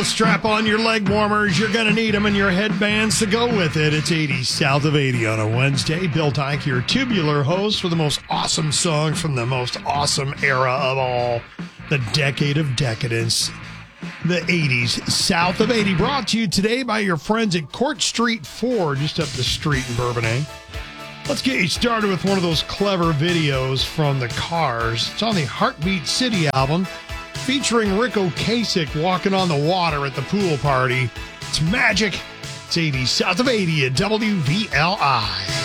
Strap on your leg warmers. You're going to need them, and your headbands to go with it. It's 80 South of 80 on a Wednesday. Bill Tyke, your tubular host for the most awesome songs from the most awesome era of all, the decade of decadence, the 80s South of 80. Brought to you today by your friends at Court Street Ford, just up the street in Bourbonnais. Let's get you started with one of those clever videos from the Cars. It's on the Heartbeat City album, featuring Rick Ocasek walking on the water at the pool party. It's magic. It's 80 South of 80 at WVLI.